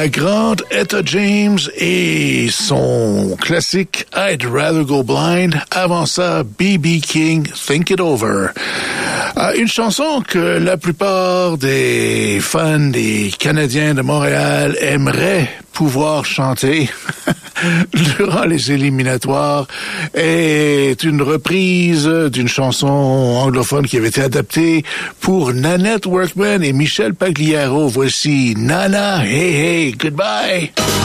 la grande Etta James et son classique I'd Rather Go Blind. Avant ça, B.B. King, Think It Over. Une chanson que la plupart des fans des Canadiens de Montréal aimeraient pouvoir chanter durant les éliminatoires est une reprise d'une chanson anglophone qui avait été adaptée pour Nanette Workman et Michel Pagliaro. Voici Nana, Hey Hey, Goodbye.